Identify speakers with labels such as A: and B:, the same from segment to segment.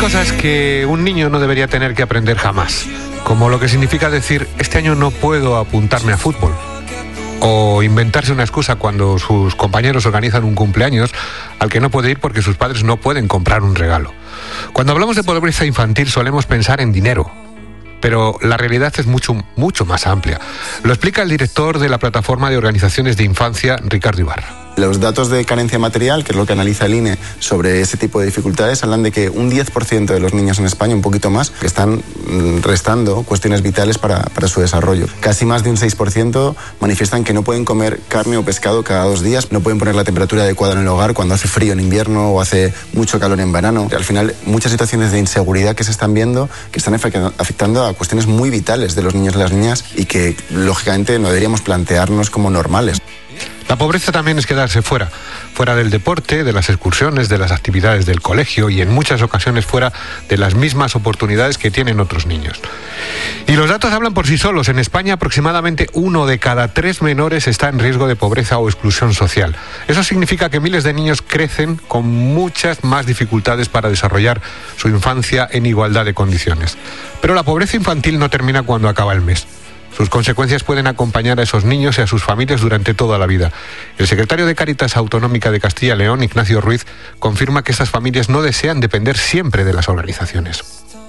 A: Cosas que un niño no debería tener que aprender jamás, como lo que significa decir, este año no puedo apuntarme a fútbol, o inventarse una excusa cuando sus compañeros organizan un cumpleaños al que no puede ir porque sus padres no pueden comprar un regalo. Cuando hablamos de pobreza infantil solemos pensar en dinero, pero la realidad es mucho más amplia. Lo explica el director de la Plataforma de Organizaciones de Infancia, Ricardo Ibarra.
B: Los datos de carencia material, que es lo que analiza el INE sobre ese tipo de dificultades, hablan de que un 10% de los niños en España, un poquito más, que están restando cuestiones vitales para su desarrollo. Casi más de un 6% manifiestan que no pueden comer carne o pescado cada 2 días, no pueden poner la temperatura adecuada en el hogar cuando hace frío en invierno o hace mucho calor en verano. Al final, muchas situaciones de inseguridad que se están viendo, que están afectando a cuestiones muy vitales de los niños y las niñas y que, lógicamente, no deberíamos plantearnos como normales.
A: La pobreza también es quedarse fuera del deporte, de las excursiones, de las actividades del colegio y en muchas ocasiones fuera de las mismas oportunidades que tienen otros niños. Y los datos hablan por sí solos. En España aproximadamente 1 de cada 3 menores está en riesgo de pobreza o exclusión social. Eso significa que miles de niños crecen con muchas más dificultades para desarrollar su infancia en igualdad de condiciones. Pero la pobreza infantil no termina cuando acaba el mes. Sus consecuencias pueden acompañar a esos niños y a sus familias durante toda la vida. El secretario de Cáritas Autonómica de Castilla y León, Ignacio Ruiz, confirma que estas familias no desean depender siempre de las organizaciones.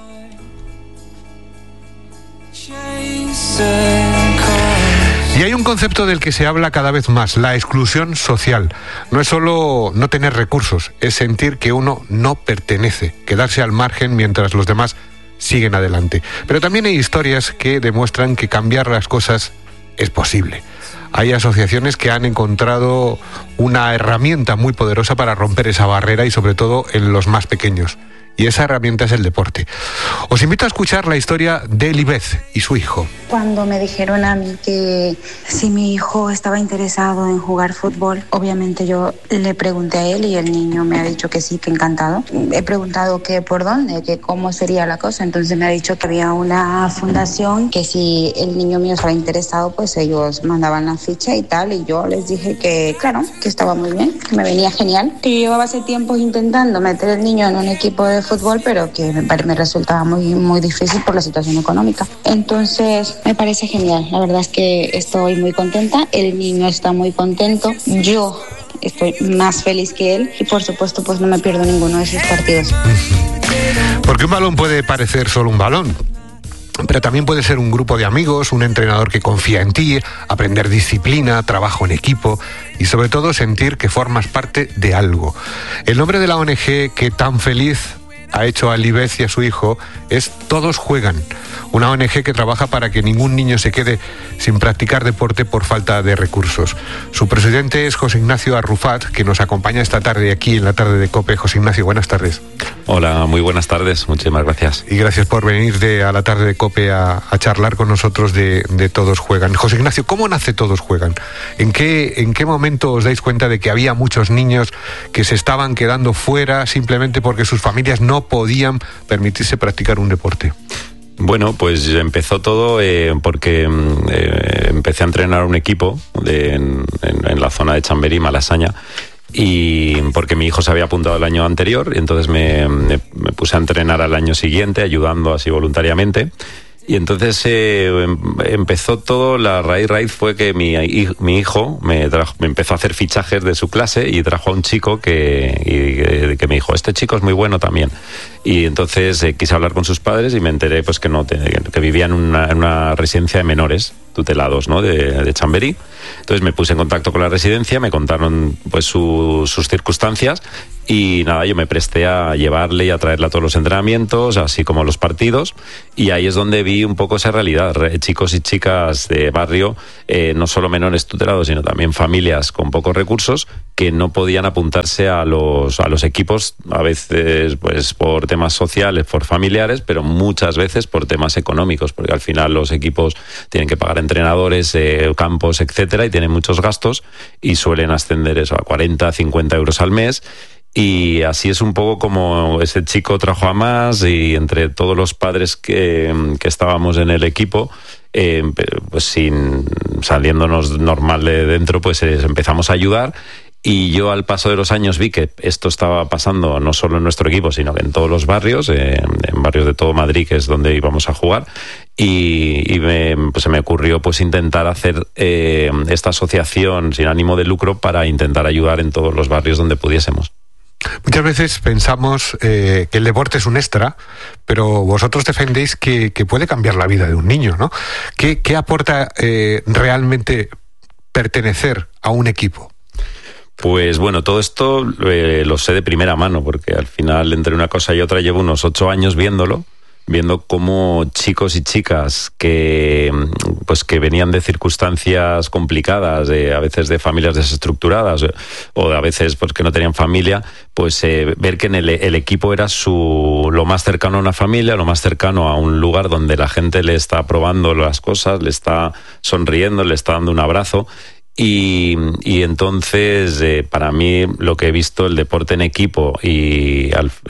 A: Y hay un concepto del que se habla cada vez más, la exclusión social. No es solo no tener recursos, es sentir que uno no pertenece, quedarse al margen mientras los demás siguen adelante. Pero también hay historias que demuestran que cambiar las cosas es posible. Hay asociaciones que han encontrado una herramienta muy poderosa para romper esa barrera y sobre todo en los más pequeños. Y esa herramienta es el deporte. Os invito a escuchar la historia de Elibeth y su hijo.
C: Cuando me dijeron a mí que si mi hijo estaba interesado en jugar fútbol, obviamente yo le pregunté a él y el niño me ha dicho que sí, que encantado. He preguntado que por dónde, que cómo sería la cosa. Entonces me ha dicho que había una fundación que si el niño mío estaba interesado, pues ellos mandaban la ficha y tal. Y yo les dije que claro, que estaba muy bien, que me venía genial. Que yo llevaba hace tiempo intentando meter al niño en un equipo de fútbol, pero que me resultaba muy difícil por la situación económica. Entonces me parece genial, la verdad es que estoy muy contenta, el niño está muy contento, yo estoy más feliz que él y por supuesto pues no me pierdo ninguno de esos partidos.
A: Porque un balón puede parecer solo un balón, pero también puede ser un grupo de amigos, un entrenador que confía en ti, aprender disciplina, trabajo en equipo y sobre todo sentir que formas parte de algo. El nombre de la ONG que tan feliz ha hecho a Elibeth y a su hijo es Todos Juegan, una ONG que trabaja para que ningún niño se quede sin practicar deporte por falta de recursos. Su presidente es José Ignacio Arrufat, que nos acompaña esta tarde aquí en la tarde de COPE. José Ignacio, buenas tardes.
D: Hola, muy buenas tardes, muchísimas gracias.
A: Y gracias por venir a la tarde de COPE a charlar con nosotros de Todos Juegan. José Ignacio, ¿cómo nace Todos Juegan? ¿En qué momento os dais cuenta de que había muchos niños que se estaban quedando fuera simplemente porque sus familias no podían permitirse practicar un deporte?
D: Bueno, pues empezó todo porque empecé a entrenar un equipo en la zona de Chamberí, Malasaña, y porque mi hijo se había apuntado el año anterior, y entonces me puse a entrenar al año siguiente, ayudando así voluntariamente. Y entonces empezó todo, la raíz fue que mi hijo me empezó a hacer fichajes de su clase y trajo a un chico que me dijo, este chico es muy bueno también. Y entonces quise hablar con sus padres y me enteré pues que vivía en una residencia de menores tutelados, ¿no? de Chamberí. Entonces me puse en contacto con la residencia, me contaron pues sus circunstancias y nada, yo me presté a llevarle y a traerle a todos los entrenamientos, así como los partidos, y ahí es donde vi un poco esa realidad, chicos y chicas de barrio, no solo menores tutelados, sino también familias con pocos recursos que no podían apuntarse a los equipos, a veces pues por temas sociales, por familiares, pero muchas veces por temas económicos, porque al final los equipos tienen que pagar entrenadores, campos, etcétera, y tienen muchos gastos y suelen ascender eso a 40, 50 euros al mes. Y así es un poco como ese chico trajo a más, y entre todos los padres que estábamos en el equipo, pues saliéndonos normal de dentro, pues empezamos a ayudar. Y yo al paso de los años vi que esto estaba pasando no solo en nuestro equipo, sino que en todos los barrios, en barrios de todo Madrid, que es donde íbamos a jugar. Y se me ocurrió pues intentar hacer esta asociación sin ánimo de lucro para intentar ayudar en todos los barrios donde pudiésemos.
A: Muchas veces pensamos que el deporte es un extra, pero vosotros defendéis que puede cambiar la vida de un niño, ¿no? ¿Qué aporta realmente pertenecer a un equipo?
D: Pues bueno, todo esto lo sé de primera mano, porque al final entre una cosa y otra llevo unos 8 años viendo cómo chicos y chicas que venían de circunstancias complicadas, a veces de familias desestructuradas o a veces pues que no tenían familia, pues ver que en el equipo era lo más cercano a una familia, lo más cercano a un lugar donde la gente le está probando las cosas, le está sonriendo, le está dando un abrazo. Y entonces para mí lo que he visto el deporte en equipo y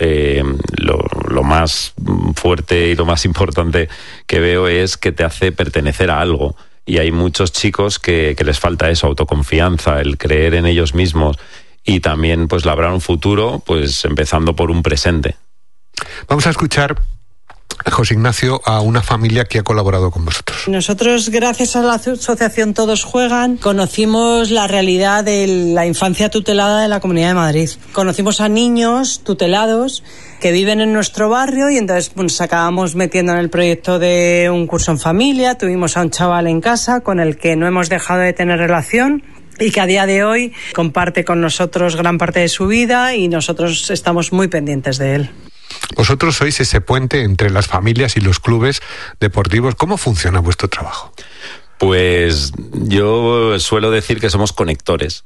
D: lo más fuerte y lo más importante que veo es que te hace pertenecer a algo, y hay muchos chicos que les falta eso, autoconfianza, el creer en ellos mismos y también pues labrar un futuro, pues empezando por un presente.
A: Vamos a escuchar, José Ignacio, a una familia que ha colaborado con vosotros.
E: Nosotros, gracias a la asociación Todos Juegan, conocimos la realidad de la infancia tutelada de la Comunidad de Madrid. Conocimos a niños tutelados que viven en nuestro barrio y entonces nos acabamos metiendo en el proyecto de un curso en familia. Tuvimos a un chaval en casa con el que no hemos dejado de tener relación y que a día de hoy comparte con nosotros gran parte de su vida y nosotros estamos muy pendientes de él.
A: Vosotros sois ese puente entre las familias y los clubes deportivos. ¿Cómo funciona vuestro trabajo?
D: Pues yo suelo decir que somos conectores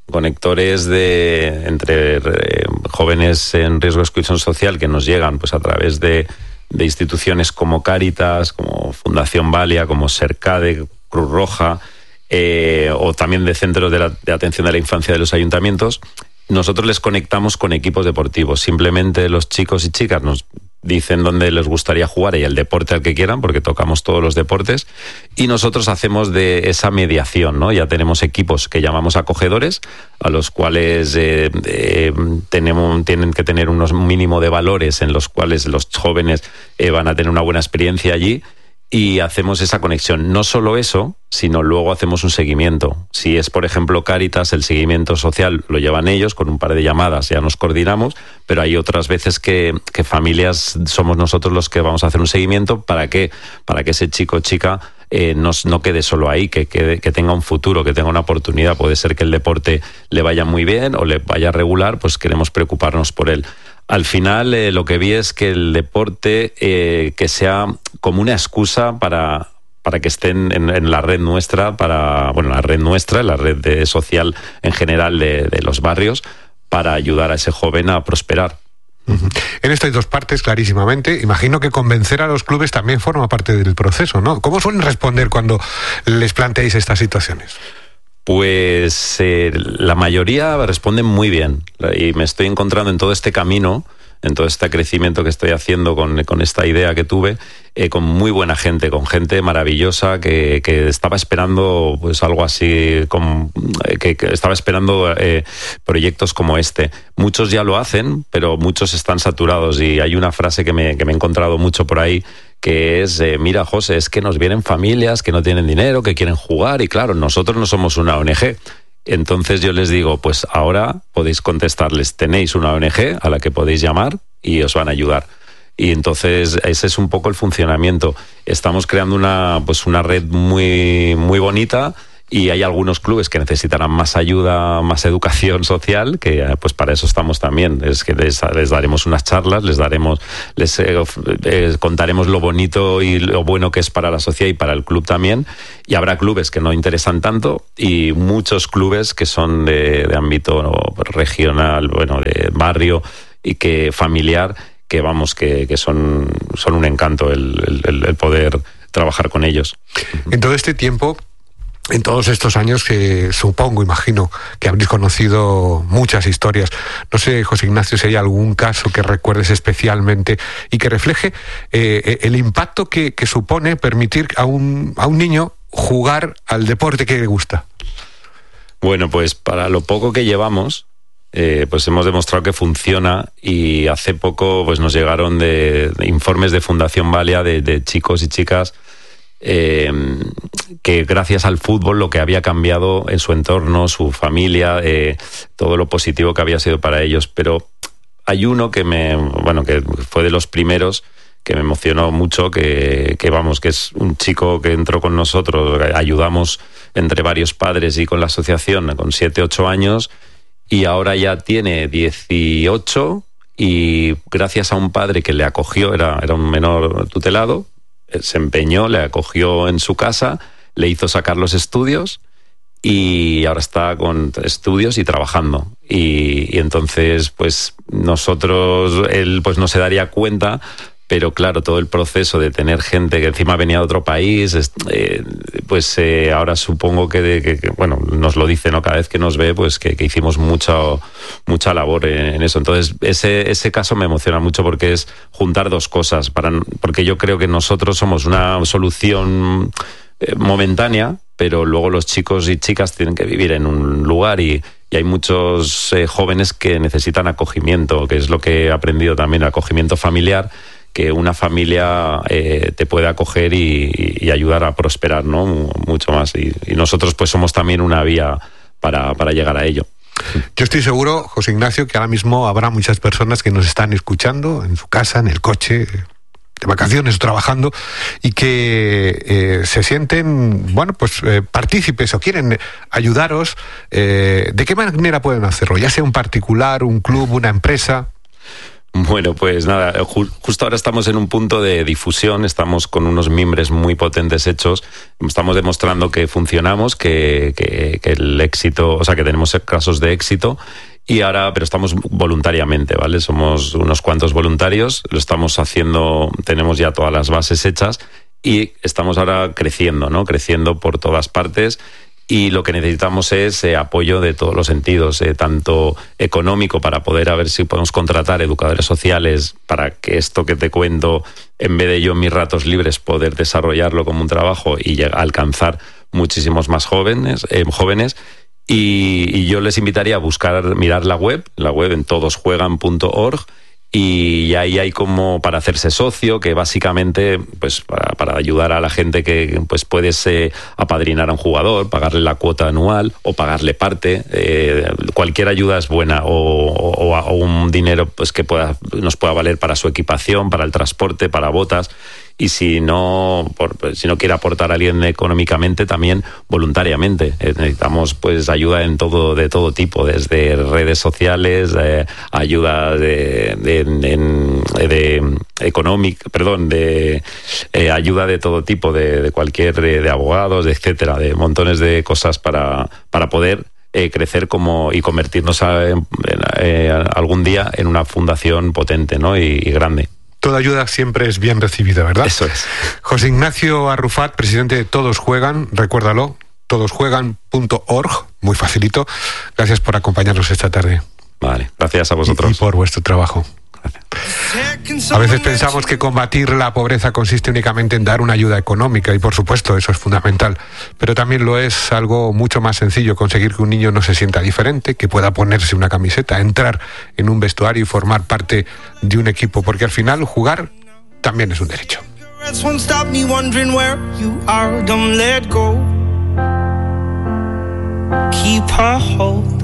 D: entre jóvenes en riesgo de exclusión social que nos llegan pues a través de instituciones como Cáritas, como Fundación Valia, como Sercade, Cruz Roja, o también de centros de atención a la infancia de los ayuntamientos. Nosotros les conectamos con equipos deportivos. Simplemente los chicos y chicas nos dicen dónde les gustaría jugar y el deporte al que quieran, porque tocamos todos los deportes, y nosotros hacemos de esa mediación, ¿no? Ya tenemos equipos que llamamos acogedores, a los cuales tienen que tener un mínimo de valores en los cuales los jóvenes van a tener una buena experiencia allí. Y hacemos esa conexión. No solo eso, sino luego hacemos un seguimiento. Si es, por ejemplo, Cáritas, el seguimiento social lo llevan ellos, con un par de llamadas ya nos coordinamos, pero hay otras veces que familias somos nosotros los que vamos a hacer un seguimiento para que ese chico o chica no quede solo ahí, que tenga un futuro, que tenga una oportunidad. Puede ser que el deporte le vaya muy bien o le vaya regular, pues queremos preocuparnos por él. Al final lo que vi es que el deporte que sea como una excusa para que estén en la red nuestra, la red social en general de los barrios, para ayudar a ese joven a prosperar.
A: Uh-huh. En esto hay dos partes, clarísimamente. Imagino que convencer a los clubes también forma parte del proceso, ¿no? ¿Cómo suelen responder cuando les planteáis estas situaciones?
D: Pues la mayoría responden muy bien, y me estoy encontrando en todo este camino, en todo este crecimiento que estoy haciendo con esta idea que tuve, con muy buena gente, con gente maravillosa que estaba esperando pues algo así, que estaba esperando proyectos como este. Muchos ya lo hacen, pero muchos están saturados, y hay una frase que me he encontrado mucho por ahí, que es, mira, José, es que nos vienen familias que no tienen dinero, que quieren jugar, y claro, nosotros no somos una ONG. Entonces yo les digo, pues ahora podéis contestarles, tenéis una ONG a la que podéis llamar y os van a ayudar. Y entonces ese es un poco el funcionamiento. Estamos creando una red muy, muy bonita, y hay algunos clubes que necesitarán más ayuda, más educación social, que pues para eso estamos también. Es que les daremos unas charlas, les contaremos lo bonito y lo bueno que es para la sociedad y para el club también. Y habrá clubes que no interesan tanto, y muchos clubes que son de ámbito regional, de barrio y que familiar, que son un encanto el poder trabajar con ellos.
A: En todo este tiempo, en todos estos años, que imagino que habréis conocido muchas historias. No sé, José Ignacio, si hay algún caso que recuerdes especialmente y que refleje el impacto que supone permitir a un niño jugar al deporte que le gusta.
D: Bueno, pues para lo poco que llevamos, pues hemos demostrado que funciona, y hace poco pues nos llegaron de informes de Fundación Valia de chicos y chicas que gracias al fútbol lo que había cambiado en su entorno, su familia, todo lo positivo que había sido para ellos. Pero hay uno que que fue de los primeros que me emocionó mucho, que es un chico que entró con nosotros, ayudamos entre varios padres y con la asociación con 7, 8 años, y ahora ya tiene 18, y gracias a un padre que le acogió, era un menor tutelado, se empeñó, le acogió en su casa, le hizo sacar los estudios, y ahora está con estudios y trabajando. Y entonces, pues él pues no se daría cuenta, pero claro, todo el proceso de tener gente que encima venía de otro país, ahora supongo que nos lo dice, ¿no? Cada vez que nos ve, pues que hicimos mucha labor en eso. Entonces, ese caso me emociona mucho, porque es juntar dos cosas, porque yo creo que nosotros somos una solución momentánea, pero luego los chicos y chicas tienen que vivir en un lugar, y hay muchos jóvenes que necesitan acogimiento, que es lo que he aprendido también, acogimiento familiar, que una familia te puede acoger y ayudar a prosperar, ¿no? Mucho más. Y nosotros pues somos también una vía para llegar a ello.
A: Yo estoy seguro, José Ignacio, que ahora mismo habrá muchas personas que nos están escuchando en su casa, en el coche, de vacaciones o trabajando, y que se sienten, partícipes o quieren ayudaros. ¿De qué manera pueden hacerlo? Ya sea un particular, un club, una empresa.
D: Bueno, pues nada, justo ahora estamos en un punto de difusión, estamos con unos mimbres muy potentes hechos, estamos demostrando que funcionamos, que el éxito, o sea, que tenemos casos de éxito, pero estamos voluntariamente, ¿vale? Somos unos cuantos voluntarios, lo estamos haciendo, tenemos ya todas las bases hechas, y estamos ahora creciendo, ¿no? Creciendo por todas partes. Y lo que necesitamos es apoyo de todos los sentidos, tanto económico, para poder a ver si podemos contratar educadores sociales para que esto que te cuento, en vez de yo en mis ratos libres poder desarrollarlo como un trabajo y alcanzar muchísimos más jóvenes. Y yo les invitaría a mirar la web en todosjuegan.org, y ahí hay como para hacerse socio, que básicamente pues para ayudar a la gente que pues puedes apadrinar a un jugador, pagarle la cuota anual o pagarle parte, cualquier ayuda es buena, o un dinero pues que nos pueda valer para su equipación, para el transporte, para botas. Y si no quiere aportar a alguien económicamente, también voluntariamente. Necesitamos pues ayuda de todo tipo, desde redes sociales, ayuda ayuda de todo tipo, de cualquier, de abogados, etcétera, de montones de cosas para poder crecer y convertirnos algún día en una fundación potente, ¿no? y grande.
A: Toda ayuda siempre es bien recibida, ¿verdad?
D: Eso es.
A: José Ignacio Arrufat, presidente de Todos Juegan, recuérdalo, todosjuegan.org, muy facilito. Gracias por acompañarnos esta tarde.
D: Vale, gracias a vosotros.
A: Y por vuestro trabajo.
D: Gracias.
A: A veces pensamos que combatir la pobreza consiste únicamente en dar una ayuda económica, y por supuesto eso es fundamental, pero también lo es algo mucho más sencillo, conseguir que un niño no se sienta diferente, que pueda ponerse una camiseta, entrar en un vestuario y formar parte de un equipo, porque al final jugar también es un derecho. Keep her whole.